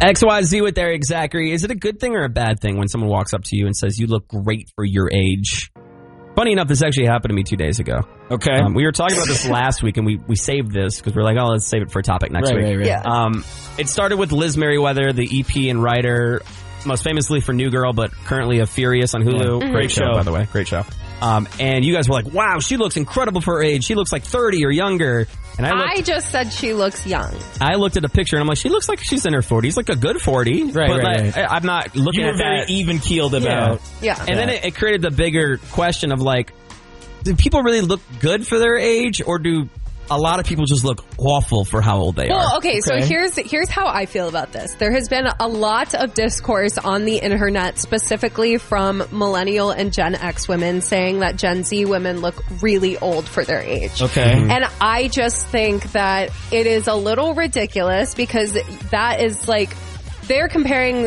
XYZ with Eric Zachary. Is it a good thing or a bad thing when someone walks up to you and says, you look great for your age? Funny enough, this actually happened to me 2 days ago. Okay. We were talking about this last week, and we saved this because we're like, oh, let's save it for a topic next week. Right. Yeah. It started with Liz Merriweather, the EP and writer, most famously for New Girl, but currently of Furious on Hulu. Yeah. Great show, by the way. Great show. And you guys were like, wow, she looks incredible for her age. She looks like 30 or younger. And I just said she looks young. I looked at a picture and I'm like, she looks like she's in her 40s, like a good 40. Right. I'm not looking You were at very that. even-keeled about... Yeah. And then it created the bigger question of like, do people really look good for their age, or do a lot of people just look awful for how old they are? Well, okay, so here's how I feel about this. There has been a lot of discourse on the internet, specifically from millennial and Gen X women, saying that Gen Z women look really old for their age. Okay. And I just think that it is a little ridiculous because that is like, they're comparing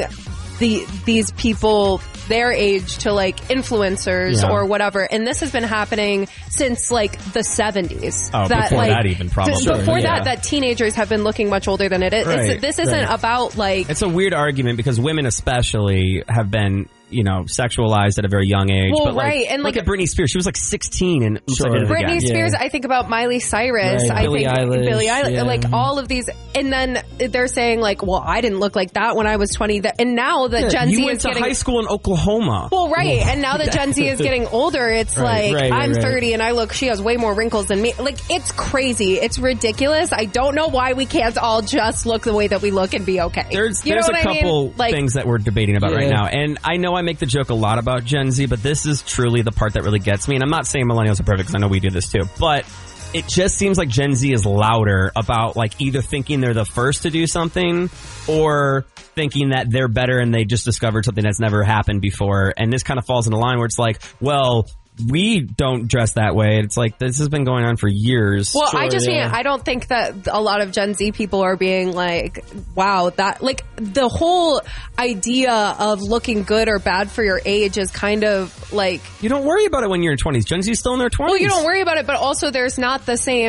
these people, their age, to like influencers or whatever, and this has been happening since like the 70s. Oh, before that even, probably. Before that teenagers have been looking much older than it is. Right, This isn't about like... It's a weird argument because women especially have been, you know, sexualized at a very young age. Well, but like, right, and look like at Britney Spears. She was like 16 and Oops, I Did It Again. Britney Spears, I think about Miley Cyrus, Right. Billie Eilish, like all of these, and then they're saying like, well, I didn't look like that when I was 20, and now that Gen Z you went is to getting... high school in Oklahoma. Well, right, and now that Gen Z is getting older, it's I'm 30 and she has way more wrinkles than me. Like, it's crazy. It's ridiculous. I don't know why we can't all just look the way that we look and be okay. There's a couple things that we're debating about right now, and I know I make the joke a lot about Gen Z, but this is truly the part that really gets me, and I'm not saying millennials are perfect because I know we do this too, but it just seems like Gen Z is louder about like either thinking they're the first to do something or thinking that they're better and they just discovered something that's never happened before, and this kind of falls in the line where it's like, well, we don't dress that way. It's like, this has been going on for years. Well, I don't think that a lot of Gen Z people are being like, wow, that, like, the whole idea of looking good or bad for your age is kind of like... You don't worry about it when you're in 20s. Gen Z's still in their 20s. Well, you don't worry about it, but also there's not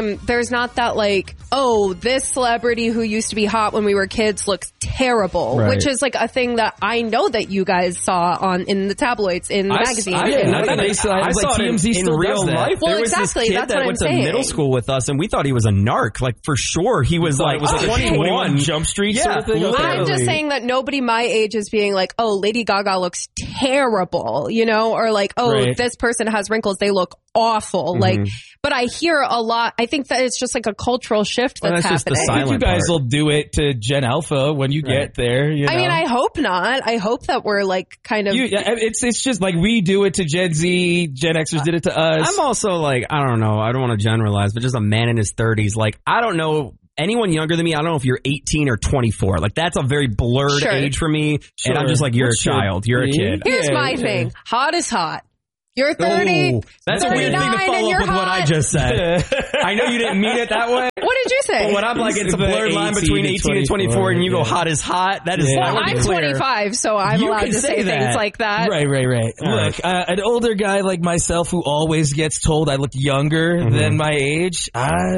that like, oh, this celebrity who used to be hot when we were kids looks terrible, which is like a thing that I know that you guys saw in the tabloids, in the magazines. I saw TMZ in real life. Well, there was exactly. this kid That's that what went I'm to saying. middle school with us, and we thought he was a narc. Like, for sure, he was like 21 Jump Street sort of thing. I'm just saying that nobody my age is being like, oh, Lady Gaga looks terrible, you know, or like, oh, this person has wrinkles, they look awful. Like, but I hear a lot. I think that it's just like a cultural shift that's happening. I think you guys will do it to Gen Alpha when you get there. You know? I mean, I hope not. I hope that we're like kind of... It's just like we do it to Gen Z, Gen Xers did it to us. I'm also like, I don't know. I don't want to generalize, but just a man in his 30s. Like, I don't know anyone younger than me. I don't know if you're 18 or 24. Like, that's a very blurred age for me. Sure. And I'm just like, you're a child. You're a kid. Here's my thing. Hot is hot. You're 30. Oh, that's a weird thing to follow up with what I just said. I know you didn't mean it that way. What did you say? But when I'm like, it's a blurred line between 18 and 24, and you go, hot is hot. That is I'm 25, so I'm allowed to say things like that. Right. Look, an older guy like myself who always gets told I look younger than my age,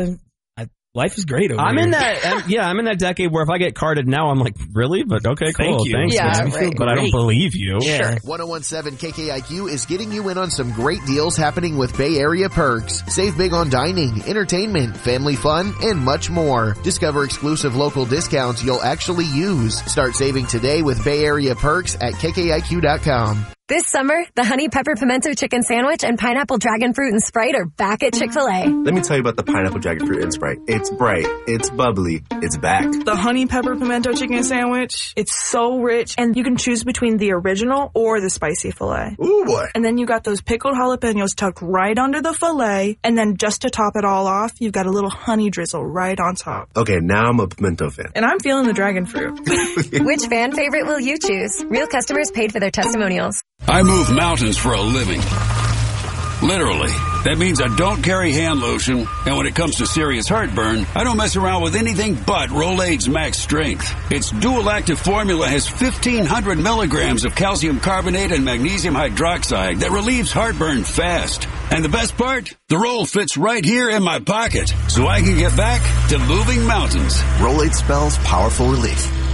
life is great over I'm here. in that, I'm in that decade where if I get carded now, I'm like, really? But okay, cool. Thank you. Thanks, man. But I don't believe you. Sure. 1017 KKIQ is getting you in on some great deals happening with Bay Area Perks. Save big on dining, entertainment, family fun, and much more. Discover exclusive local discounts you'll actually use. Start saving today with Bay Area Perks at KKIQ.com. This summer, the Honey Pepper Pimento Chicken Sandwich and Pineapple Dragon Fruit and Sprite are back at Chick-fil-A. Let me tell you about the Pineapple Dragon Fruit and Sprite. It's bright, it's bubbly, it's back. The Honey Pepper Pimento Chicken Sandwich, it's so rich, and you can choose between the original or the spicy filet. Ooh, boy. And then you got those pickled jalapenos tucked right under the filet, and then just to top it all off, you've got a little honey drizzle right on top. Okay, now I'm a pimento fan. And I'm feeling the dragon fruit. Which fan favorite will you choose? Real customers paid for their testimonials. I move mountains for a living. Literally. That means I don't carry hand lotion, and when it comes to serious heartburn, I don't mess around with anything but Rolaids Max Strength. Its dual-active formula has 1,500 milligrams of calcium carbonate and magnesium hydroxide that relieves heartburn fast. And the best part? The roll fits right here in my pocket, so I can get back to moving mountains. Rolaids spells powerful relief.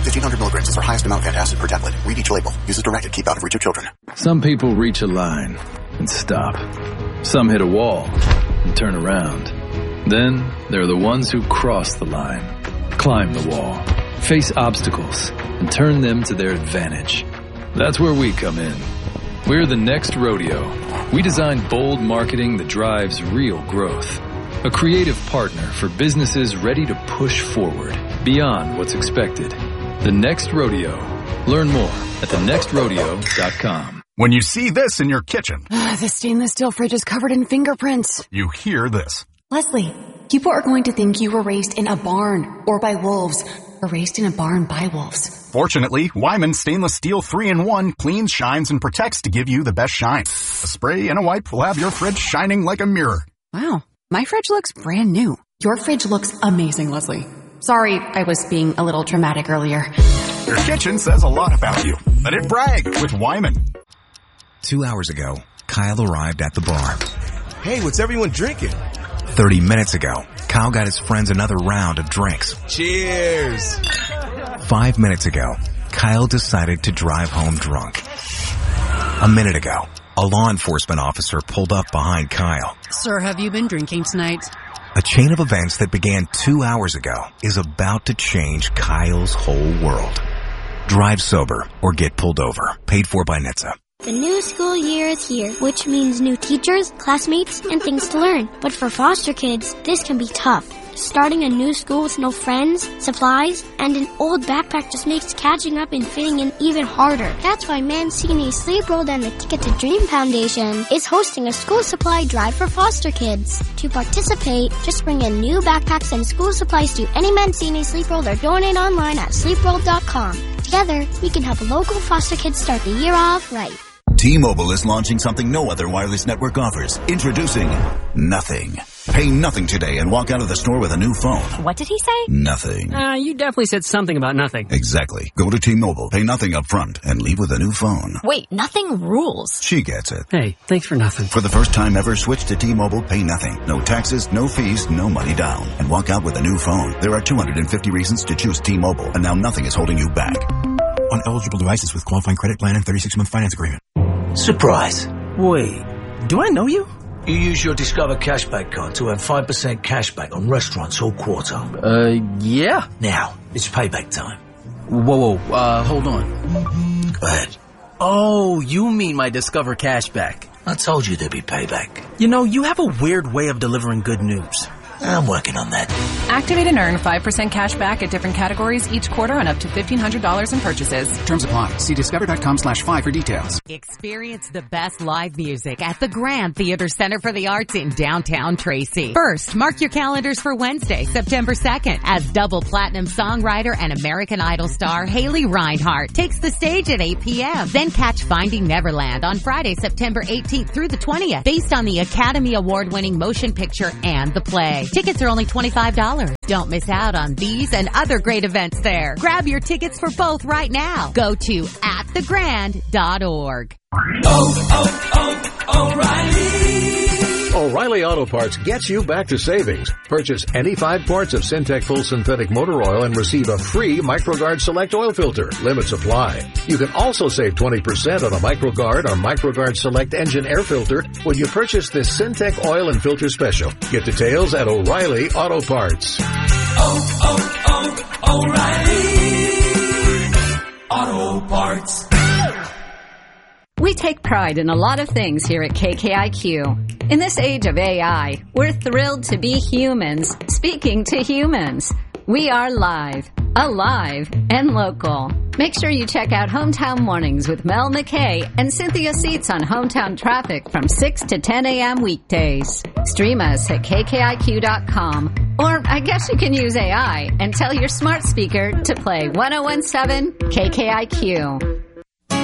1,500 milligrams is our highest amount of antacid per tablet. Read each label. Use as directed. Keep out of reach of children. Some people reach a line and stop. Some hit a wall and turn around. Then there are the ones who cross the line, climb the wall, face obstacles, and turn them to their advantage. That's where we come in. We're the Next Rodeo. We design bold marketing that drives real growth. A creative partner for businesses ready to push forward beyond what's expected. The Next Rodeo. Learn more at thenextrodeo.com. When you see this in your kitchen, the stainless steel fridge is covered in fingerprints. You hear this. Leslie, people are going to think you were raised in a barn or by wolves, or raised in a barn by wolves. Fortunately, Wyman Stainless Steel 3-in-1 cleans, shines, and protects to give you the best shine. A spray and a wipe will have your fridge shining like a mirror. Wow, my fridge looks brand new. Your fridge looks amazing, Leslie. Sorry, I was being a little dramatic earlier. Your kitchen says a lot about you. Let it brag with Wyman. 2 hours ago, Kyle arrived at the bar. Hey, what's everyone drinking? 30 minutes ago, Kyle got his friends another round of drinks. Cheers! 5 minutes ago, Kyle decided to drive home drunk. A minute ago, a law enforcement officer pulled up behind Kyle. Sir, have you been drinking tonight? A chain of events that began 2 hours ago is about to change Kyle's whole world. Drive sober or get pulled over. Paid for by NHTSA. The new school year is here, which means new teachers, classmates, and things to learn. But for foster kids, this can be tough. Starting a new school with no friends, supplies, and an old backpack just makes catching up and fitting in even harder. That's why Mancini Sleep World and the Ticket to Dream Foundation is hosting a school supply drive for foster kids. To participate, just bring in new backpacks and school supplies to any Mancini Sleep World or donate online at sleepworld.com. Together, we can help local foster kids start the year off right. T-Mobile is launching something no other wireless network offers. Introducing Nothing. Pay nothing today and walk out of the store with a new phone. What did he say? Nothing. You definitely said something about nothing. Exactly. Go to T-Mobile, pay nothing up front, and leave with a new phone. Wait, nothing rules. She gets it. Hey, thanks for nothing. For the first time ever, switch to T-Mobile, pay nothing. No taxes, no fees, no money down. And walk out with a new phone. There are 250 reasons to choose T-Mobile, and now nothing is holding you back. On eligible devices with qualifying credit plan and 36-month finance agreement. Surprise. Wait, do I know you? You use your Discover Cashback card to earn 5% cashback on restaurants all quarter. Yeah. Now, it's payback time. Whoa, hold on. Go ahead. Oh, you mean my Discover Cashback. I told you there'd be payback. You know, you have a weird way of delivering good news. I'm working on that. Activate and earn 5% cash back at different categories each quarter on up to $1,500 in purchases. Terms apply. See discover.com/5 for details. Experience the best live music at the Grand Theater Center for the Arts in downtown Tracy. First, mark your calendars for Wednesday, September 2nd, as double platinum songwriter and American Idol star Haley Reinhart takes the stage at 8 p.m. Then catch Finding Neverland on Friday, September 18th through the 20th, based on the Academy Award-winning motion picture and the play. Tickets are only $25. Don't miss out on these and other great events there. Grab your tickets for both right now. Go to atthegrand.org. O'Reilly Auto Parts gets you back to savings. Purchase any 5 quarts of Syntec Full Synthetic Motor Oil and receive a free MicroGuard Select Oil Filter. Limits apply. You can also save 20% on a MicroGuard or MicroGuard Select Engine Air Filter when you purchase this Syntec Oil and Filter Special. Get details at O'Reilly Auto Parts. O'Reilly Auto Parts. We take pride in a lot of things here at KKIQ. In this age of AI, we're thrilled to be humans speaking to humans. We are live, alive, and local. Make sure you check out Hometown Mornings with Mel McKay and Cynthia Seats on Hometown Traffic from 6 to 10 a.m. weekdays. Stream us at KKIQ.com. Or I guess you can use AI and tell your smart speaker to play 1017 KKIQ.